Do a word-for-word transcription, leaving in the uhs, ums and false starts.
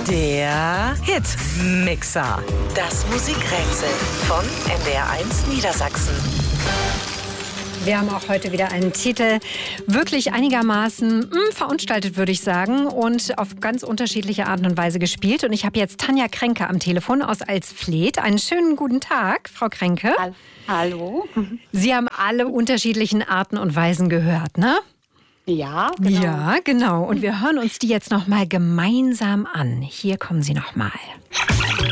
Der Hitmixer. Das Musikrätsel von N D R eins Niedersachsen. Wir haben auch heute wieder einen Titel wirklich einigermaßen mh, verunstaltet, würde ich sagen, und auf ganz unterschiedliche Art und Weise gespielt. Und ich habe jetzt Tanja Kränke am Telefon aus Alsfleth. Einen schönen guten Tag, Frau Kränke. Hallo. Sie haben alle unterschiedlichen Arten und Weisen gehört, ne? Ja, genau. Ja, genau. Und wir hören uns die jetzt noch mal gemeinsam an. Hier kommen sie noch mal.